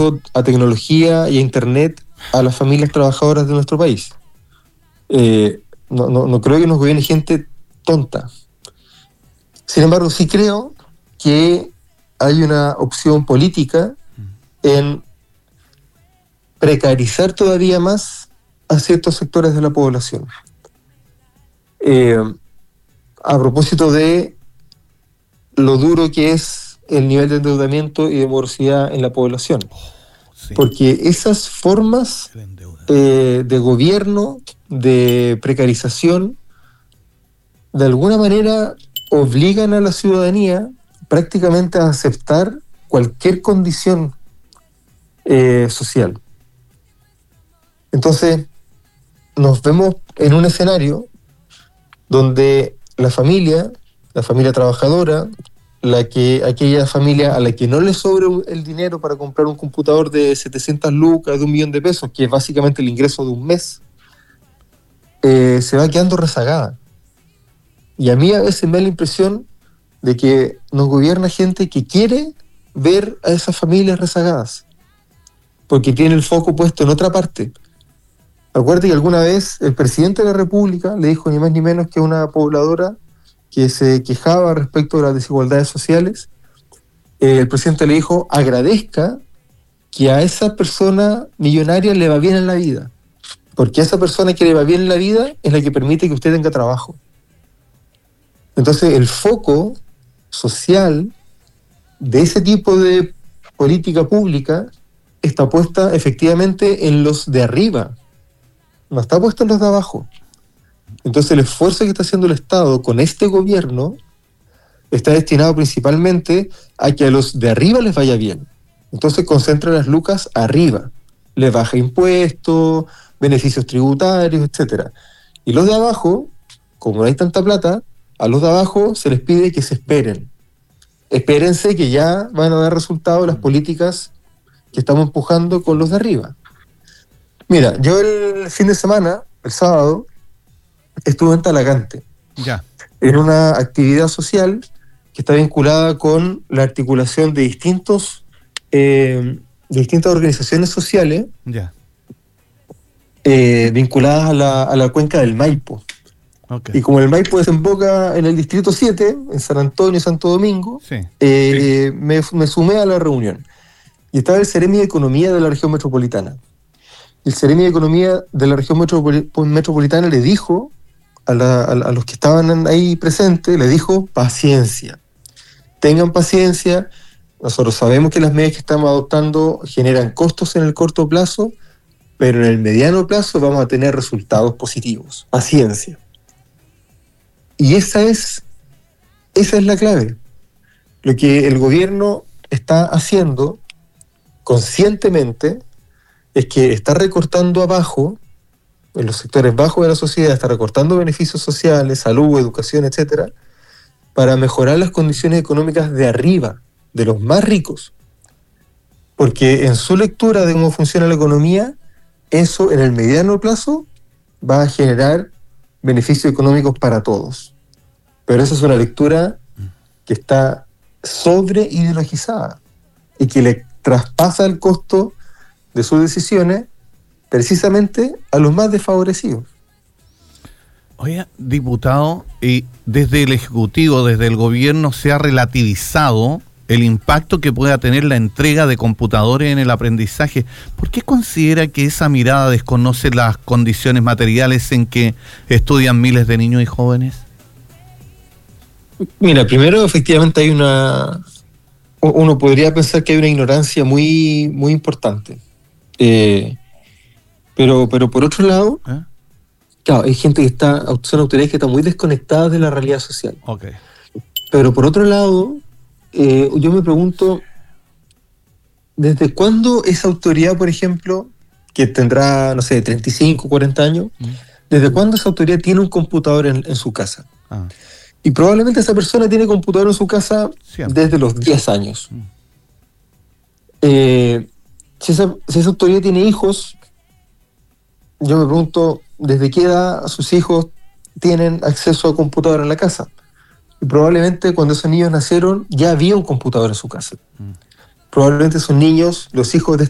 acceso a tecnología y a internet a las familias trabajadoras de nuestro país. No creo que nos gobierne gente tonta. Sin embargo, sí creo que hay una opción política en precarizar todavía más a ciertos sectores de la población. A propósito de lo duro que es el nivel de endeudamiento y de morosidad en la población. Sí. Porque esas formas de gobierno, de precarización, de alguna manera obligan a la ciudadanía prácticamente a aceptar cualquier condición social. Entonces, nos vemos en un escenario donde la familia trabajadora, aquella familia a la que no le sobra el dinero para comprar un computador de 700 lucas, de $1.000.000, que es básicamente el ingreso de un mes, se va quedando rezagada. Y a mí a veces me da la impresión de que nos gobierna gente que quiere ver a esas familias rezagadas, porque tiene el foco puesto en otra parte. Acuérdate que alguna vez el presidente de la República le dijo ni más ni menos que a una pobladora que se quejaba respecto de las desigualdades sociales, el presidente le dijo: agradezca que a esa persona millonaria le va bien en la vida, porque a esa persona que le va bien en la vida es la que permite que usted tenga trabajo. Entonces el foco social de ese tipo de política pública está puesta efectivamente en los de arriba, no está puesto en los de abajo. Entonces el esfuerzo que está haciendo el Estado con este gobierno está destinado principalmente a que a los de arriba les vaya bien. Entonces concentra las lucas arriba, les baja impuestos, beneficios tributarios, etc. Y los de abajo, como no hay tanta plata, a los de abajo se les pide que se esperen. Espérense que ya van a dar resultado las políticas que estamos empujando con los de arriba. Mira, yo el fin de semana, el sábado, estuve en Talagante. Ya. En una actividad social que está vinculada con la articulación de distintas organizaciones sociales, Ya. vinculadas a la cuenca del Maipo. Okay. Y como el Maipo desemboca en el Distrito 7, en San Antonio y Santo Domingo, Sí. me sumé a la reunión. Y estaba el Seremi de Economía de la región metropolitana. El Seremi de Economía de la región metropolitana le dijo a los que estaban ahí presentes, le dijo: paciencia, tengan paciencia, nosotros sabemos que las medidas que estamos adoptando generan costos en el corto plazo, pero en el mediano plazo vamos a tener resultados positivos, paciencia. Y esa es la clave. Lo que el gobierno está haciendo conscientemente es que está recortando abajo, en los sectores bajos de la sociedad, está recortando beneficios sociales, salud, educación, etcétera, para mejorar las condiciones económicas de arriba, de los más ricos. Porque en su lectura de cómo funciona la economía, eso en el mediano plazo va a generar beneficios económicos para todos. Pero esa es una lectura que está sobre ideologizada y que le traspasa el costo de sus decisiones precisamente a los más desfavorecidos. Oiga, diputado, desde el Ejecutivo, desde el gobierno, se ha relativizado el impacto que pueda tener la entrega de computadores en el aprendizaje. ¿Por qué considera que esa mirada desconoce las condiciones materiales en que estudian miles de niños y jóvenes? Mira, primero, efectivamente uno podría pensar que hay una ignorancia muy, muy importante. Pero por otro lado, claro, hay gente que son autoridades que están muy desconectadas de la realidad social. Okay. Pero por otro lado, yo me pregunto, ¿desde cuándo esa autoridad, por ejemplo, que tendrá, no sé, 35, 40 años, desde cuándo esa autoridad tiene un computador en su casa? Y probablemente esa persona tiene computador en su casa desde los 10 años. Si esa autoridad tiene hijos, yo me pregunto, ¿desde qué edad sus hijos tienen acceso a computador en la casa? Y probablemente cuando esos niños nacieron ya había un computador en su casa. Probablemente esos niños, los hijos de